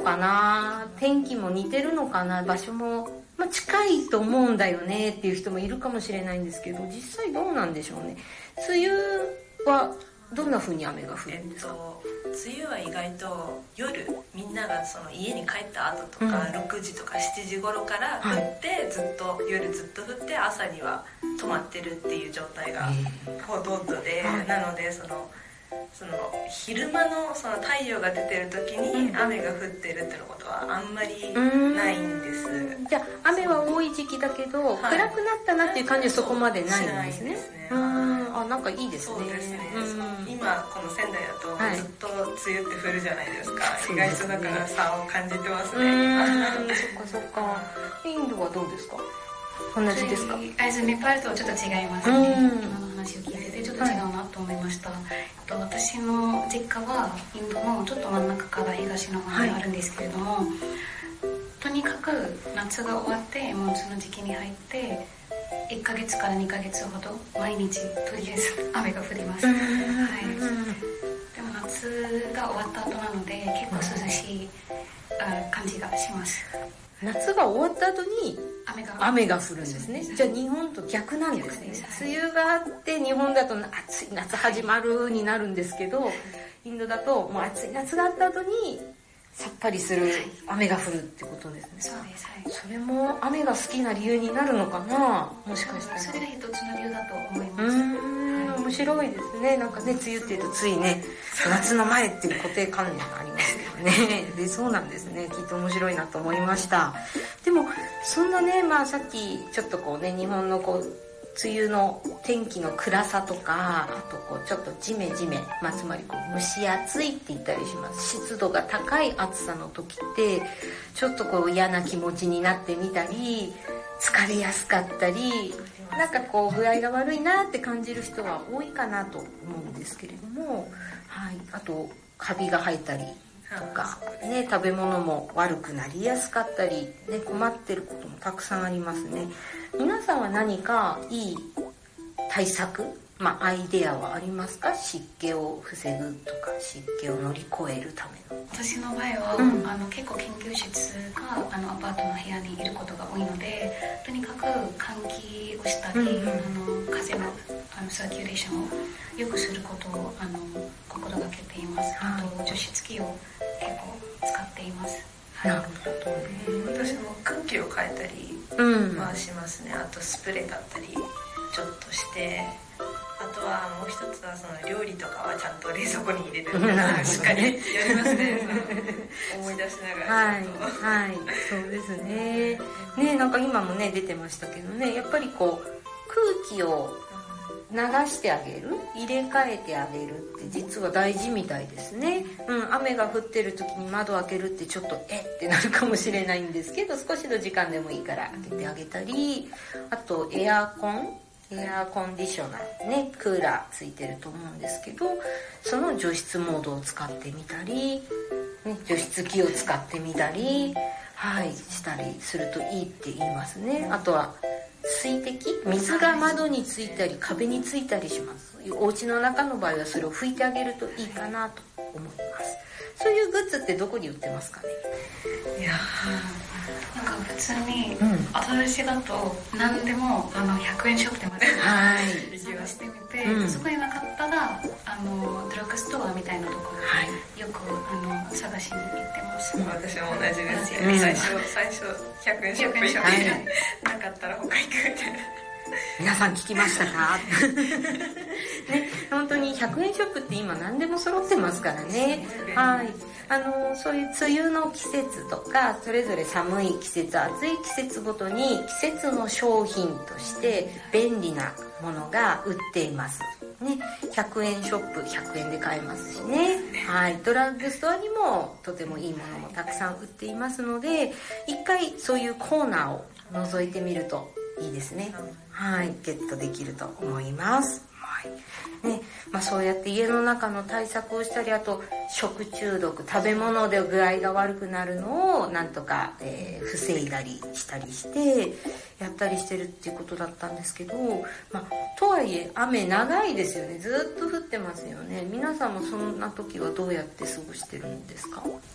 かな、天気も似てるのかな、場所も、近いと思うんだよねっていう人もいるかもしれないんですけど、実際どうなんでしょうね。梅雨はどんな風に雨が降るんですか？ 梅雨は意外と夜みんながその家に帰った後とか、6時とか7時頃から降って、夜ずっと降って朝には止まってるっていう状態がほとんどで、なのでその昼間のその太陽が出てる時に雨が降ってるってことはあんまりないんです。 じゃあ雨は多い時期だけど、暗くなったなっていう感じはそこまでないんですね。なんかいいですね。 そうですね。今この仙台だとずっと梅雨って降るじゃないですか。意外とだから差を感じてますね。 そっか。インドはどうですか？同じですか？ ネパールとちょっと違いますね。今の話を聞いててちょっと違うなと思いました。私の実家はインドのちょっと真ん中から東の方にあるんですけれども、とにかく夏が終わってモンスーンの時期に入って1ヶ月から2ヶ月ほど毎日とりあえず雨が降ります。でも夏が終わった後なので結構涼しい感じがします。 夏が終わった後に雨が降るんですね。じゃあ日本と逆なんですね。梅雨があって日本だと暑い夏始まるになるんですけど、インドだともう暑い夏があった後にさっぱりする雨が降るってことですね。 そうです。 それも雨が好きな理由になるのかな、もしかしたら。 それが一つの理由だと思います。 面白いですね。なんかね、梅雨っていうとついね、夏の前っていう固定観念がありますけどね。で、そうなんですね。きっと面白いなと思いました。でもそんなね、さっきちょっとこうね、日本の梅雨の天気の暗さとか、あとちょっとジメジメ、つまり蒸し暑いって言ったりします。湿度が高い暑さの時ってちょっと嫌な気持ちになってみたり、疲れやすかったり、なんか具合が悪いなって感じる人は多いかなと思うんですけれども、あとカビが生えたりとか、ね、食べ物も悪くなりやすかったり、ね、困ってることもたくさんありますね。皆さんは何かいい対策、アイデアはありますか？湿気を防ぐとか湿気を乗り越えるための。 私の場合は、結構研究室がアパートの部屋にいることが多いので、とにかく換気をしたり、風のサーキュレーションを良くすることを心がけています。あと除湿機を結構使っています。 なるほど。私も空気を変えたりはしますね。あとスプレーだったりちょっとして、あとはもう一つはその料理とかはちゃんと冷蔵庫に入れるしっかりやりますね。思い出しながら。 そうですね。なんか今もね出てましたけどね、やっぱり空気を流してあげる、入れ替えてあげるって実は大事みたいですね。雨が降ってる時に窓開けるってちょっとってなるかもしれないんですけど、少しの時間でもいいから開けてあげたり、あとエアコンディショナーね、クーラーついてると思うんですけど、その除湿モードを使ってみたり、除湿機を使ってみたり、したりするといいって言いますね。あとは水滴、水が窓についたり壁についたりします。お家の中の場合はそれを拭いてあげるといいかなと思います。そういうグッズってどこに売ってますかね？ いやなんか普通に、私だと何でも100円ショップでまで探してみて、そこになかったらドラッグストアみたいなところよく探しに行ってます。 私も同じですよ。最初100円ショップ行ってなかったら他行くみたいな。 皆さん聞きましたか？ね、本当に100円ショップって今何でも揃ってますからね。そういう梅雨の季節とか、それぞれ寒い季節、暑い季節ごとに季節の商品として便利なものが売っています。ね、100円ショップ100円で買えますしね。ドラッグストアにもとてもいいものもたくさん売っていますので、一回そういうコーナーを覗いてみるといいですね。ゲットできると思います。そうやって家の中の対策をしたり、あと食中毒、食べ物で具合が悪くなるのをなんとか、防いだりしたりしてやったりしてるっていうことだったんですけど、とはいえ雨長いですよね。ずっと降ってますよね。皆さんもそんな時はどうやって過ごしてるんですか？